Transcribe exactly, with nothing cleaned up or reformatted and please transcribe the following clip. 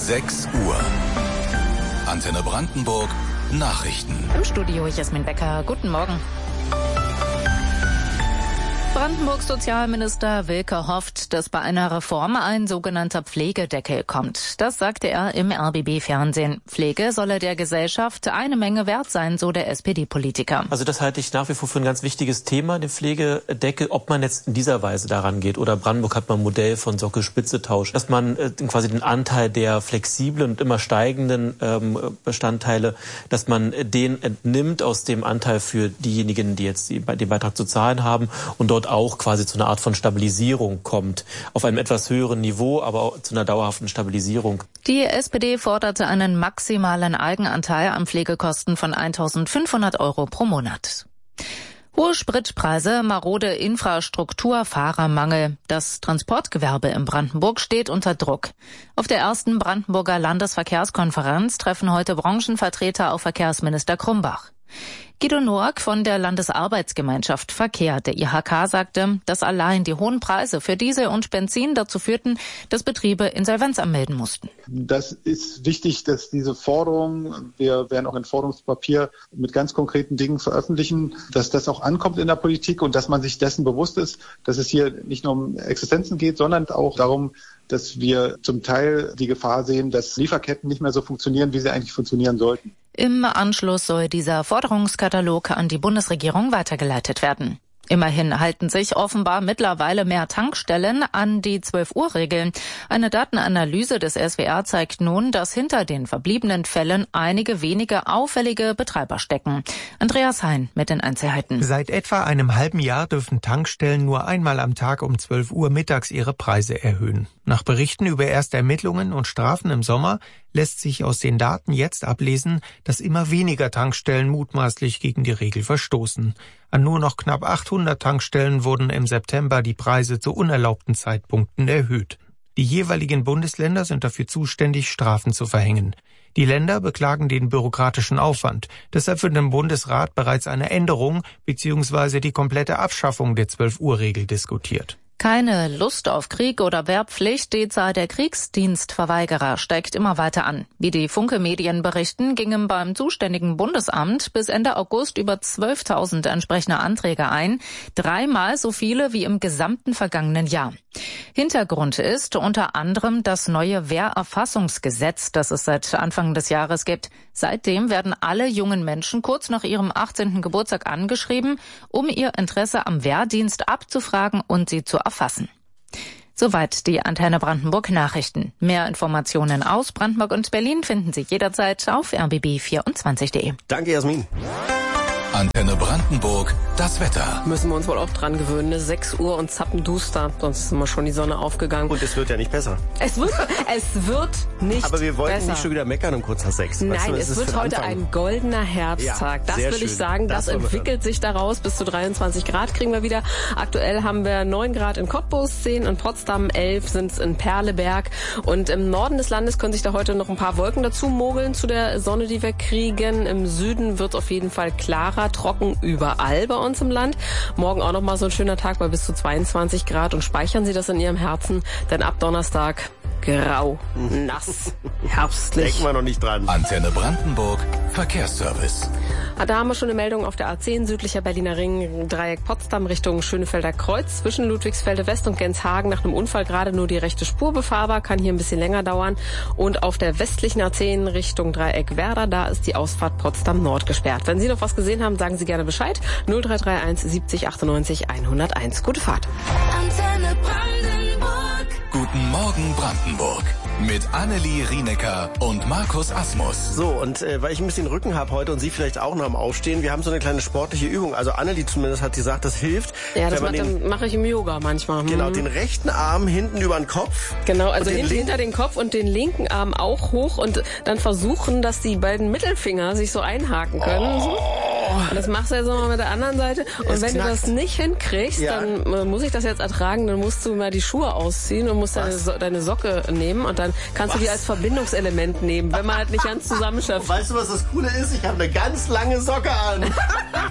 sechs Uhr. Antenne Brandenburg Nachrichten. Im Studio Jasmin Becker. Guten Morgen. Brandenburgs Sozialminister Wilke hofft, dass bei einer Reform ein sogenannter Pflegedeckel kommt. Das sagte er im R B B-Fernsehen. Pflege solle der Gesellschaft eine Menge wert sein, so der S P D-Politiker. Also das halte ich nach wie vor für ein ganz wichtiges Thema, den Pflegedeckel, ob man jetzt in dieser Weise daran geht. Oder Brandenburg hat mal ein Modell von Sockel-Spitze-Tausch, dass man äh, quasi den Anteil der flexiblen und immer steigenden ähm, Bestandteile, dass man den entnimmt aus dem Anteil für diejenigen, die jetzt die, den Beitrag zu zahlen haben und dort auch quasi zu einer Art von Stabilisierung kommt. Auf einem etwas höheren Niveau, aber auch zu einer dauerhaften Stabilisierung. Die S P D forderte einen maximalen Eigenanteil an Pflegekosten von eintausendfünfhundert Euro pro Monat. Hohe Spritpreise, marode Infrastruktur, Fahrermangel. Das Transportgewerbe in Brandenburg steht unter Druck. Auf der ersten Brandenburger Landesverkehrskonferenz treffen heute Branchenvertreter auf Verkehrsminister Krumbach. Guido Noack von der Landesarbeitsgemeinschaft Verkehr, der I H K, sagte, dass allein die hohen Preise für Diesel und Benzin dazu führten, dass Betriebe Insolvenz anmelden mussten. Das ist wichtig, dass diese Forderungen, wir werden auch ein Forderungspapier mit ganz konkreten Dingen veröffentlichen, dass das auch ankommt in der Politik und dass man sich dessen bewusst ist, dass es hier nicht nur um Existenzen geht, sondern auch darum, dass wir zum Teil die Gefahr sehen, dass Lieferketten nicht mehr so funktionieren, wie sie eigentlich funktionieren sollten. Im Anschluss soll dieser Forderungskatalog an die Bundesregierung weitergeleitet werden. Immerhin halten sich offenbar mittlerweile mehr Tankstellen an die zwölf-Uhr-Regeln. Eine Datenanalyse des S W R zeigt nun, dass hinter den verbliebenen Fällen einige wenige auffällige Betreiber stecken. Andreas Hein mit den Einzelheiten. Seit etwa einem halben Jahr dürfen Tankstellen nur einmal am Tag um zwölf Uhr mittags ihre Preise erhöhen. Nach Berichten über erste Ermittlungen und Strafen im Sommer lässt sich aus den Daten jetzt ablesen, dass immer weniger Tankstellen mutmaßlich gegen die Regel verstoßen. An nur noch knapp achthundert Tankstellen wurden im September die Preise zu unerlaubten Zeitpunkten erhöht. Die jeweiligen Bundesländer sind dafür zuständig, Strafen zu verhängen. Die Länder beklagen den bürokratischen Aufwand. Deshalb wird im Bundesrat bereits eine Änderung bzw. die komplette Abschaffung der zwölf-Uhr-Regel diskutiert. Keine Lust auf Krieg oder Wehrpflicht, die Zahl der Kriegsdienstverweigerer steigt immer weiter an. Wie die Funke-Medien berichten, gingen beim zuständigen Bundesamt bis Ende August über zwölftausend entsprechende Anträge ein, dreimal so viele wie im gesamten vergangenen Jahr. Hintergrund ist unter anderem das neue Wehrerfassungsgesetz, das es seit Anfang des Jahres gibt. Seitdem werden alle jungen Menschen kurz nach ihrem achtzehnten Geburtstag angeschrieben, um ihr Interesse am Wehrdienst abzufragen und sie zu erfassen. Soweit die Antenne Brandenburg Nachrichten. Mehr Informationen aus Brandenburg und Berlin finden Sie jederzeit auf r b b vierundzwanzig punkt de. Danke, Jasmin. Antenne Brandenburg, das Wetter. Müssen wir uns wohl auch dran gewöhnen, ne? sechs Uhr und zappenduster, sonst ist immer schon die Sonne aufgegangen. Und es wird ja nicht besser. Es wird, es wird nicht Aber wir wollten besser. nicht schon wieder meckern um kurz nach sechs. Nein, weißt du, es, es wird heute ein goldener Herbsttag. Ja, das sehr will schön. ich sagen, das, das entwickelt sich daraus. Bis zu dreiundzwanzig Grad kriegen wir wieder. Aktuell haben wir neun Grad in Cottbus, zehn in Potsdam, elf sind es in Perleberg. Und im Norden des Landes können sich da heute noch ein paar Wolken dazu mogeln zu der Sonne, die wir kriegen. Im Süden wird es auf jeden Fall klarer, trocken überall bei uns im Land. Morgen auch noch mal so ein schöner Tag bei bis zu zweiundzwanzig Grad und speichern Sie das in Ihrem Herzen, denn ab Donnerstag grau, nass, herbstlich. Denken wir noch nicht dran. Antenne Brandenburg, Verkehrsservice. Da haben wir schon eine Meldung auf der A zehn, südlicher Berliner Ring, Dreieck Potsdam Richtung Schönefelder Kreuz. Zwischen Ludwigsfelde West und Genshagen nach einem Unfall gerade nur die rechte Spur befahrbar, kann hier ein bisschen länger dauern. Und auf der westlichen A zehn Richtung Dreieck Werder, da ist die Ausfahrt Potsdam Nord gesperrt. Wenn Sie noch was gesehen haben, sagen Sie gerne Bescheid. null drei drei eins siebzig achtundneunzig hunderteins. Gute Fahrt. Antenne Brandenburg. Guten Morgen Brandenburg. Mit Annelie Rienecker und Markus Asmus. So, und äh, weil ich ein bisschen Rücken habe heute und Sie vielleicht auch noch am Aufstehen, wir haben so eine kleine sportliche Übung. Also Annelie zumindest hat gesagt, das hilft. Ja, das mache mach ich im Yoga manchmal. Hm. Genau, den rechten Arm hinten über den Kopf. Genau, also den hinten hinter den Kopf und den linken Arm auch hoch und dann versuchen, dass die beiden Mittelfinger sich so einhaken können. Oh. Und das machst du jetzt nochmal mit der anderen Seite. Und Es wenn knackt. du das nicht hinkriegst, Ja. dann äh, muss ich das jetzt ertragen, dann musst du mal die Schuhe ausziehen und musst deine, so deine Socke nehmen und dann kannst Was? du die als Verbindungselement nehmen, wenn man halt nicht ganz zusammenschafft. Weißt du, was das Coole ist? Ich habe eine ganz lange Socke an.